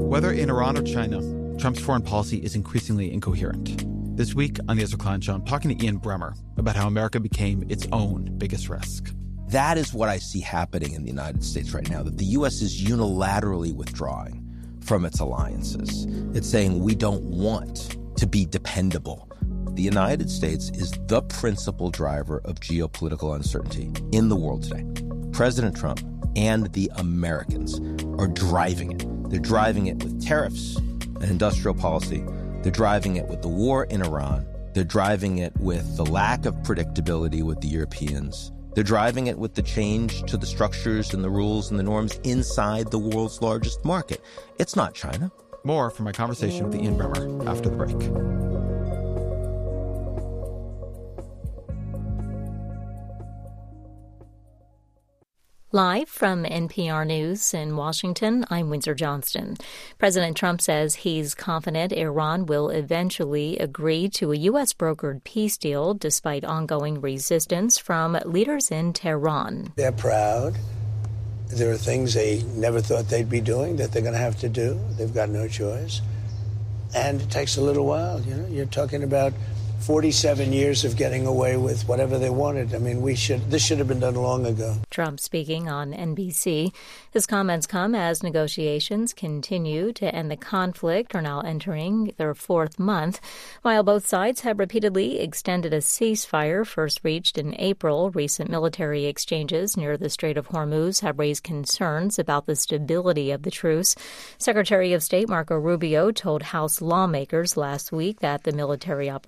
Whether in Iran or China, Trump's foreign policy is increasingly incoherent. This week on the Ezra Klein Show, I'm talking to Ian Bremmer about how America became its own biggest risk. That is what I see happening in the United States right now, that the U.S. is unilaterally withdrawing from its alliances. It's saying we don't want to be dependable. The United States is the principal driver of geopolitical uncertainty in the world today. President Trump and the Americans are driving it. They're driving it with tariffs and industrial policy. They're driving it with the war in Iran. They're driving it with the lack of predictability with the Europeans. They're driving it with the change to the structures and the rules and the norms inside the world's largest market. It's not China. More from my conversation with Ian Bremmer after the break. Live from NPR News in Washington, I'm Windsor Johnston. President Trump says he's confident Iran will eventually agree to a U.S.-brokered peace deal despite ongoing resistance from leaders in Tehran. They're proud. There are things they never thought they'd be doing that they're going to have to do. They've got no choice. And it takes a little while. You know, you're talking about 47 years of getting away with whatever they wanted. I mean, this should have been done long ago. Trump speaking on NBC. His comments come as negotiations continue to end the conflict are now entering their fourth month. While both sides have repeatedly extended a ceasefire first reached in April, recent military exchanges near the Strait of Hormuz have raised concerns about the stability of the truce. Secretary of State Marco Rubio told House lawmakers last week that the military operation